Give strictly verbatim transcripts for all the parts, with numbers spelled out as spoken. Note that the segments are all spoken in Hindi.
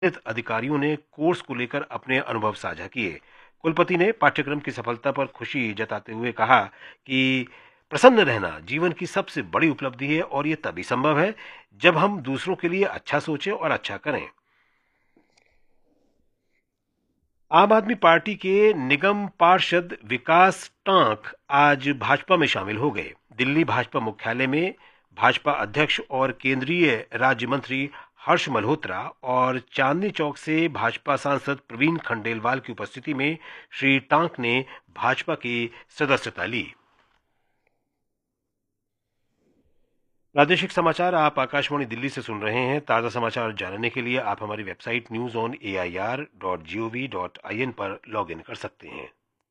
अधिकारियों ने कोर्स को लेकर अपने अनुभव साझा किए। कुलपति ने पाठ्यक्रम की सफलता पर खुशी जताते हुए कहा कि प्रसन्न रहना जीवन की सबसे बड़ी उपलब्धि है और ये तभी संभव है जब हम दूसरों के लिए अच्छा सोचें और अच्छा करें। आम आदमी पार्टी के निगम पार्षद विकास टांक आज भाजपा में शामिल हो गए। दिल्ली भाजपा मुख्यालय में भाजपा अध्यक्ष और केंद्रीय राज्य मंत्री हर्ष मल्होत्रा और चांदनी चौक से भाजपा सांसद प्रवीण खंडेलवाल की उपस्थिति में श्री टांक ने भाजपा की सदस्यता ली। प्रादेशिक समाचार आप आकाशवाणी दिल्ली से सुन रहे हैं। ताज़ा समाचार जानने के लिए आप हमारी website news on A I R dot G O V dot I N पर लॉग इन कर सकते हैं।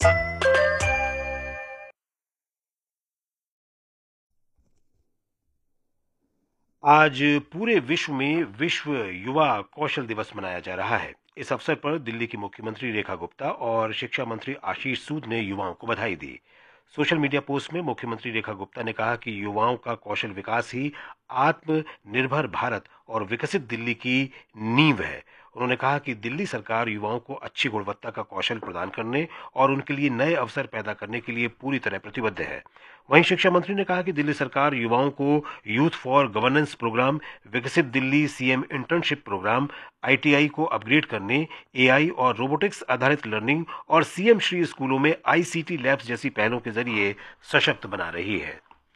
आज पूरे विश्व में विश्व युवा कौशल दिवस मनाया जा रहा है। इस अवसर पर दिल्ली की मुख्यमंत्री रेखा गुप्ता और शिक्षा मंत्री आशीष सूद ने युवाओं को बधाई दी। सोशल मीडिया पोस्ट में मुख्यमंत्री रेखा गुप्ता ने कहा कि युवाओं का कौशल विकास ही आत्मनिर्भर भारत और विकसित दिल्ली की नींव है। उन्होंने कहा कि दिल्ली सरकार युवाओं को अच्छी गुणवत्ता का कौशल प्रदान करने और उनके लिए नए अवसर पैदा करने के लिए पूरी तरह प्रतिबद्ध है। वहीं शिक्षा मंत्री ने कहा कि दिल्ली सरकार युवाओं को यूथ फॉर गवर्नेंस प्रोग्राम, विकसित Delhi CM internship programme, I T I को अपग्रेड करने, ए आई और रोबोटिक्स आधारित लर्निंग और सीएम श्री स्कूलों में आई सी टी लैब्स जैसी पहलों के जरिए सशक्त बना रही है।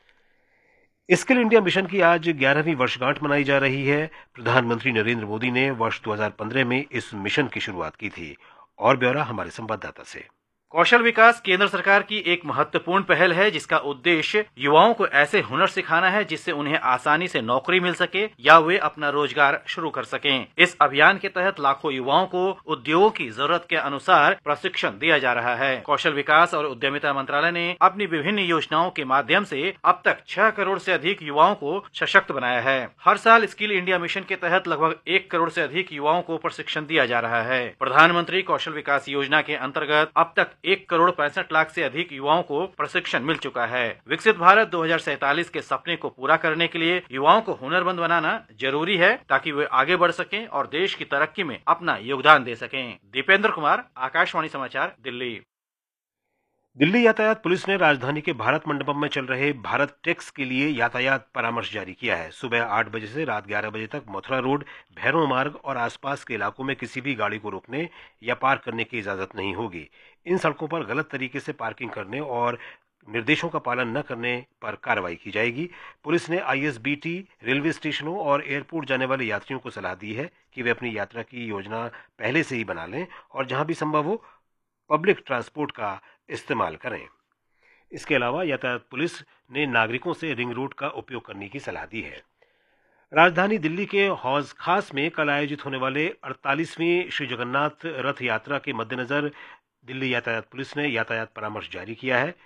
स्किल इंडिया मिशन की आज ग्यारहवीं वर्षगांठ मनाई जा रही है। प्रधानमंत्री नरेंद्र मोदी ने वर्ष दो हज़ार पंद्रह में इस मिशन की शुरुआत की थी। और ब्यौरा हमारे संवाददाता से। कौशल विकास केंद्र सरकार की एक महत्वपूर्ण पहल है जिसका उद्देश्य युवाओं को ऐसे हुनर सिखाना है जिससे उन्हें आसानी से नौकरी मिल सके या वे अपना रोजगार शुरू कर सकें। इस अभियान के तहत लाखों युवाओं को उद्योगों की जरूरत के अनुसार प्रशिक्षण दिया जा रहा है। कौशल विकास और उद्यमिता मंत्रालय ने अपनी विभिन्न योजनाओं के माध्यम से अब तक छह करोड़ से अधिक युवाओं को सशक्त बनाया है। हर साल स्किल इंडिया मिशन के तहत लगभग एक करोड़ से अधिक युवाओं को प्रशिक्षण दिया जा रहा है। प्रधानमंत्री कौशल विकास योजना के अंतर्गत अब तक एक करोड़ पैंसठ लाख से अधिक युवाओं को प्रशिक्षण मिल चुका है। विकसित भारत दो हज़ार सैंतालीस के सपने को पूरा करने के लिए युवाओं को हुनरमंद बनाना जरूरी है ताकि वे आगे बढ़ सकें और देश की तरक्की में अपना योगदान दे सकें। दीपेंद्र कुमार, आकाशवाणी समाचार, दिल्ली। दिल्ली यातायात पुलिस ने राजधानी के भारत मंडपम में चल रहे भारत टैक्स के लिए यातायात परामर्श जारी किया है। सुबह आठ बजे से रात ग्यारह बजे तक मथुरा रोड, भैरव मार्ग और आसपास के इलाकों में किसी भी गाड़ी को रोकने या पार्क करने की इजाजत नहीं होगी। इन सड़कों पर गलत तरीके से पार्किंग करने और निर्देशों का पालन न करने पर कार्रवाई की जाएगी। पुलिस ने I S B T, railway स्टेशनों और एयरपोर्ट जाने वाले यात्रियों को सलाह दी है कि वे अपनी यात्रा की योजना पहले से ही बना लें और जहां भी संभव हो पब्लिक ट्रांसपोर्ट का इस्तेमाल करें। इसके अलावा यातायात पुलिस ने नागरिकों से रिंग रोड का उपयोग करने की सलाह दी है। राजधानी दिल्ली के हौज खास में कल आयोजित होने वाले अड़तालीसवीं श्री जगन्नाथ रथ यात्रा के मद्देनजर दिल्ली यातायात पुलिस ने यातायात परामर्श जारी किया है।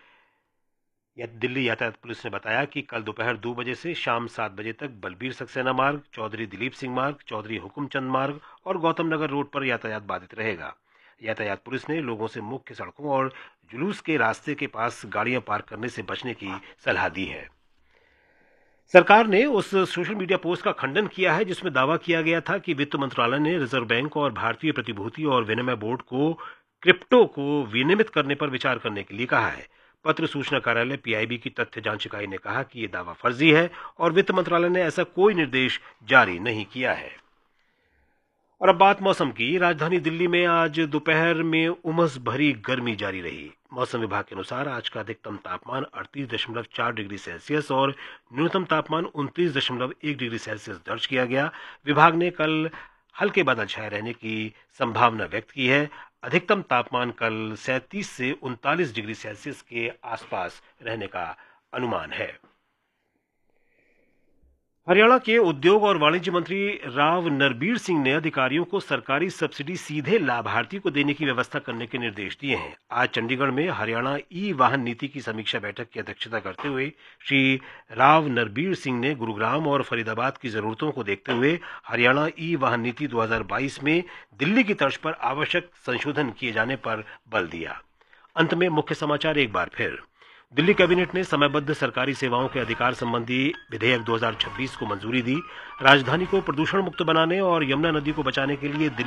दिल्ली यातायात पुलिस ने बताया कि कल दोपहर दो बजे से शाम सात बजे तक बलबीर सक्सेना मार्ग, चौधरी दिलीप सिंह मार्ग, चौधरी हुकुमचंद मार्ग और गौतम नगर रोड पर यातायात बाधित रहेगा। यातायात पुलिस ने लोगों से मुख्य सड़कों और जुलूस के रास्ते के पास गाड़ियां पार्क करने से बचने की सलाह दी है। सरकार ने उस सोशल मीडिया पोस्ट का खंडन किया है जिसमें दावा किया गया था कि वित्त मंत्रालय ने रिजर्व बैंक और भारतीय प्रतिभूति और विनिमय बोर्ड को क्रिप्टो को विनियमित करने पर विचार करने के लिए कहा है। पत्र सूचना कार्यालय पी आई बी की तथ्य जांच इकाई ने कहा कि यह दावा फर्जी है और वित्त मंत्रालय ने ऐसा कोई निर्देश जारी नहीं किया है। और अब बात मौसम की। राजधानी दिल्ली में आज दोपहर में उमस भरी गर्मी जारी रही। मौसम विभाग के अनुसार आज का अधिकतम तापमान अड़तीस दशमलव चार डिग्री सेल्सियस और न्यूनतम तापमान उनतीस दशमलव एक डिग्री सेल्सियस दर्ज किया गया। विभाग ने कल हल्के बादल छाए रहने की संभावना व्यक्त की है। अधिकतम तापमान कल सैंतीस से उनतालीस डिग्री सेल्सियस के आसपास रहने का अनुमान है। हरियाणा के उद्योग और वाणिज्य मंत्री राव नरबीर सिंह ने अधिकारियों को सरकारी सब्सिडी सीधे लाभार्थी को देने की व्यवस्था करने के निर्देश दिए हैं। आज चंडीगढ़ में हरियाणा ई वाहन नीति की समीक्षा बैठक की अध्यक्षता करते हुए श्री राव नरबीर सिंह ने गुरुग्राम और फरीदाबाद की जरूरतों को देखते हुए हरियाणा ई वाहन नीति दो हज़ार बाईस में दिल्ली की तर्ज पर आवश्यक संशोधन किए जाने पर बल दिया। अंत में मुख्य समाचार एक बार फिर। दिल्ली कैबिनेट ने समयबद्ध सरकारी सेवाओं के अधिकार संबंधी विधेयक दो हज़ार छब्बीस को मंजूरी दी। राजधानी को प्रदूषण मुक्त बनाने और यमुना नदी को बचाने के लिए